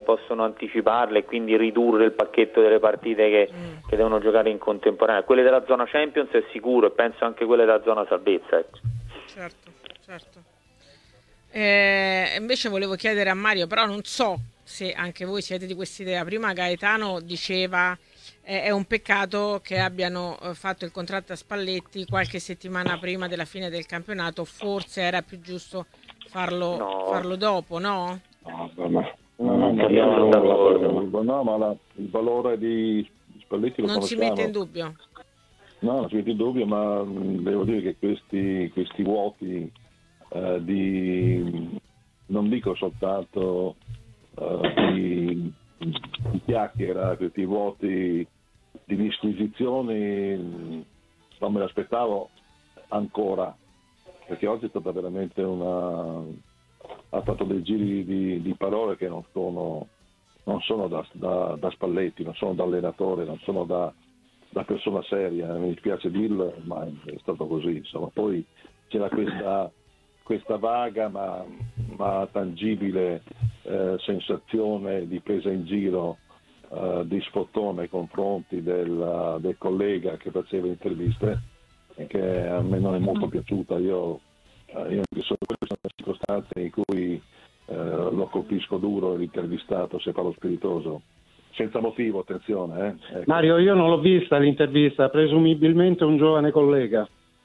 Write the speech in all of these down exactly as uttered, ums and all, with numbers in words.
possono anticiparle e quindi ridurre il pacchetto delle partite che, mm. che devono giocare in contemporanea. Quelle della zona Champions è sicuro, e penso anche quelle della zona salvezza, ecco. Certo, certo. Eh, invece volevo chiedere a Mario, però non so se anche voi siete di quest'idea. Prima Gaetano diceva eh, è un peccato che abbiano eh, fatto il contratto a Spalletti qualche settimana prima della fine del campionato, forse era più giusto farlo, no. farlo dopo, no? No, ma, no, no, no, io sono d'accordo. No, ma la, il valore di Spalletti lo non conosciamo. si mette in dubbio? No, non si mette in dubbio, ma mh, devo dire che questi, questi vuoti eh, di, non dico soltanto eh, di, di chiacchiera, questi vuoti di disquisizioni mh, non me l'aspettavo ancora, perché oggi è stata veramente una... ha fatto dei giri di, di parole che non sono, non sono da, da, da Spalletti, non sono da allenatore, non sono da, da persona seria, mi dispiace dirlo, ma è stato così. Insomma. Poi c'era questa, questa vaga ma, ma tangibile eh, sensazione di presa in giro, eh, di sfottò nei confronti del, del collega che faceva interviste, che a me non è molto piaciuta. Io Io sono queste circostanze in cui eh, lo colpisco duro l'intervistato se fa lo spiritoso, senza motivo, attenzione. Eh. Ecco. Mario, io non l'ho vista l'intervista, presumibilmente un giovane collega.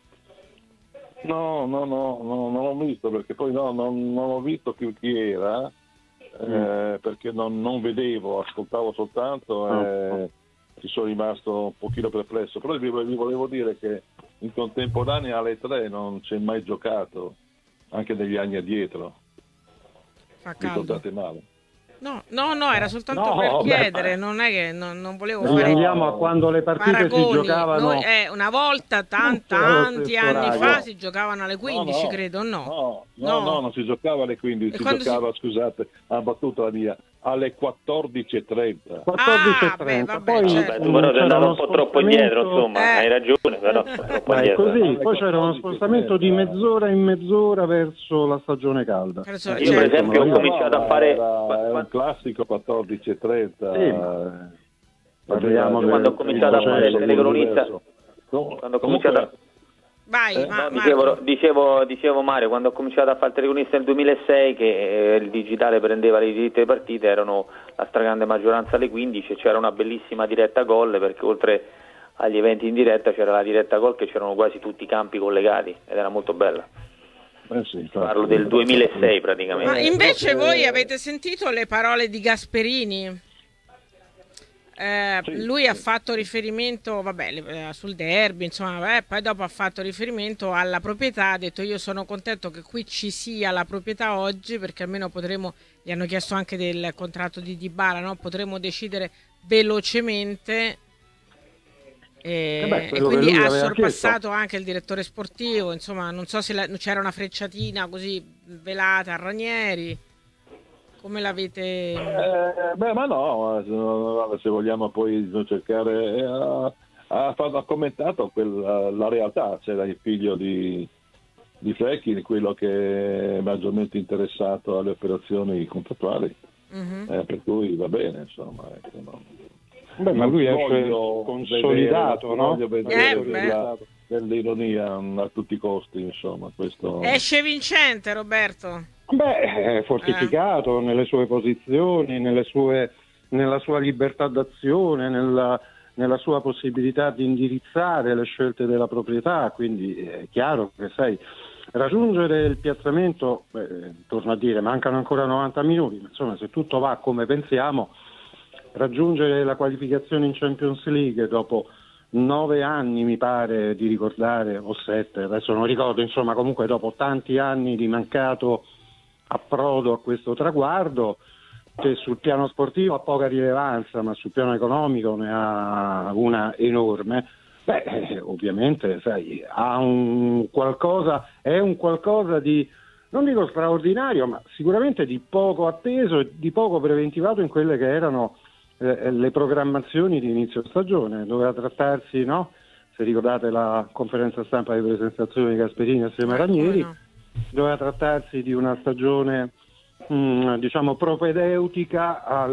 No, no, no, no non l'ho visto perché poi no, non, non ho visto più chi era, eh, mm. perché non, non vedevo, ascoltavo soltanto e oh. ci sono rimasto un pochino perplesso, però vi, vi volevo dire che in contemporanea alle tre non c'è mai giocato, anche negli anni addietro. Fa caldo. Ricordate male? No, no, no, era soltanto no, per beh, chiedere, non è che non, non volevo fare. fare. Andiamo a quando le partite paragoni. si giocavano. Noi, eh, una volta, tan, tanti anni orario. fa, si giocavano alle quindici, no, no, credo, no? No, no, no, no, non si giocava alle quindici, si giocava, si... scusate, ha battuto la mia, alle quattordici e trenta. quattordici e ah, trenta. Beh, vabbè, poi certo. tu però sei andato un po' troppo indietro, insomma, eh. hai ragione, però troppo Beh, indietro. così, poi c'era uno spostamento di mezz'ora in mezz'ora verso la stagione calda. Verso, io per esempio ho cominciato a fare era, è un classico quattordici e trenta. Sì, ma... parliamo io quando ho cominciato a fare il telecronista, quando ho cominciato a... Vai, eh, ma, no, dicevo, dicevo, dicevo Mario, quando ho cominciato a fare il telecronista nel duemilasei, che eh, il digitale prendeva le diritte delle partite, erano la stragrande maggioranza alle quindici e c'era una bellissima diretta gol, perché oltre agli eventi in diretta c'era la diretta gol, che c'erano quasi tutti i campi collegati ed era molto bella. Eh sì, parlo del duemilasei praticamente. Ma invece voi avete sentito le parole di Gasperini? Eh, sì, lui sì. ha fatto riferimento, vabbè, sul derby, insomma, eh, poi dopo ha fatto riferimento alla proprietà, ha detto io sono contento che qui ci sia la proprietà oggi, perché almeno potremo, gli hanno chiesto anche del contratto di Dybala, no? Potremo decidere velocemente e, eh beh, e quindi ha sorpassato chiesto. anche il direttore sportivo, insomma, non so se la, c'era una frecciatina così velata a Ranieri. Come l'avete... Eh, beh, ma no, se vogliamo poi cercare... Eh, ha, ha, ha commentato quella, la realtà, c'era il figlio di, di Flecchi, quello che è maggiormente interessato alle operazioni contrattuali, uh-huh. eh, per cui va bene, insomma. Ecco, no. Beh, ma lui esce consolidato, vedere, no? Voglio vedere Eh, della, dell'ironia a tutti i costi, insomma. Questo... Esce vincente, Roberto. Beh, è fortificato eh. nelle sue posizioni, nelle sue, nella sua libertà d'azione, nella, nella sua possibilità di indirizzare le scelte della proprietà, quindi è chiaro che sai, raggiungere il piazzamento, beh, torno a dire, mancano ancora novanta minuti, ma insomma se tutto va come pensiamo, raggiungere la qualificazione in Champions League dopo nove anni mi pare di ricordare, o sette, adesso non ricordo, insomma comunque dopo tanti anni di mancato approdo a questo traguardo, che sul piano sportivo ha poca rilevanza ma sul piano economico ne ha una enorme, beh eh, ovviamente sai, ha un qualcosa, è un qualcosa di, non dico straordinario, ma sicuramente di poco atteso e di poco preventivato in quelle che erano eh, le programmazioni di inizio stagione. Doveva trattarsi, no? Se ricordate la conferenza stampa di presentazione di Gasperini assieme a Ranieri, no. Doveva trattarsi di una stagione mh, diciamo propedeutica al